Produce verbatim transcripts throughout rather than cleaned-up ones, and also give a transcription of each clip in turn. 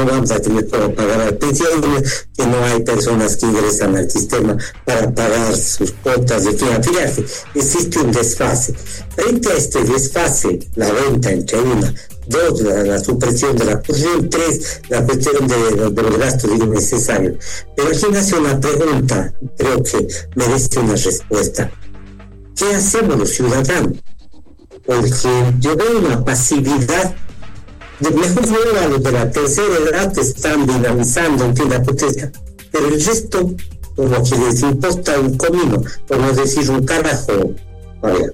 no vamos a tener cómo pagar las pensiones, que no hay personas que ingresan al sistema para pagar sus cuotas de fin afiliarse. Existe un desfase. Frente a este desfase, la venta entre una, dos, la, la supresión de la posición, tres, la cuestión de, de los gastos innecesarios. Pero aquí nace una pregunta, creo que merece una respuesta. ¿Qué hacemos los ciudadanos? Porque yo veo una pasividad. De mejor manera, los de la tercera edad están dinamizando, en fin, la protesta, pero el resto, por lo que les importa un comino, por no decir un carajo, vaya.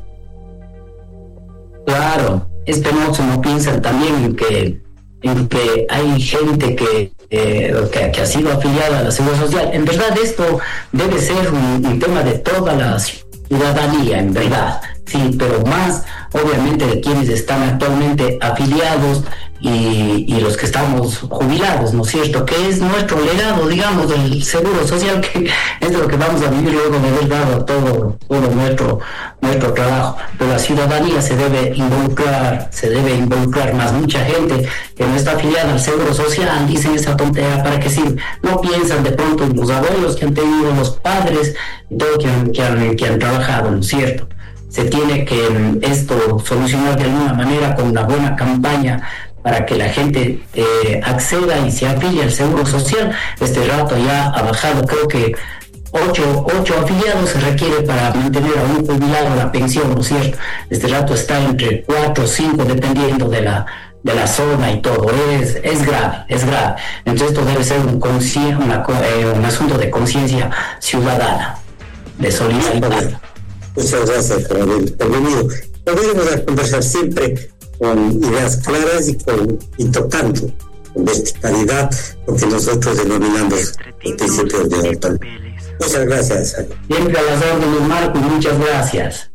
Claro, es penoso, no piensan también en que, en que hay gente que, eh, que, que ha sido afiliada a la Seguridad Social. En verdad, esto debe ser un, un tema de toda la ciudadanía, en verdad, sí, pero más obviamente de quienes están actualmente afiliados y, y los que estamos jubilados, ¿no es cierto? Que es nuestro legado, digamos, del Seguro Social, que es de lo que vamos a vivir luego de haber dado todo, todo nuestro, nuestro trabajo. Pero la ciudadanía se debe involucrar, se debe involucrar más. Mucha gente que no está afiliada al Seguro Social dicen esa tontería, ¿para qué sirve? No piensan de pronto en los abuelos que han tenido, los padres, y todo que han, que han, que han trabajado, ¿no es cierto? Se tiene que esto solucionar de alguna manera con una buena campaña para que la gente eh, acceda y se afilie al Seguro Social. Este rato ya ha bajado, creo que ocho, ocho afiliados se requiere para mantener a un jubilado la pensión, ¿no es cierto? Este rato está entre cuatro o cinco dependiendo de la de la zona y todo. Es, es grave, es grave. Entonces esto debe ser un, consci- una, eh, un asunto de conciencia ciudadana, de solidaridad. Muchas gracias por haber venido. Podemos a conversar siempre con ideas claras y, con, y tocando con verticalidad, lo que nosotros denominamos el principio de autonomía. Muchas gracias. Siempre a las órdenes, Marco, y muchas gracias.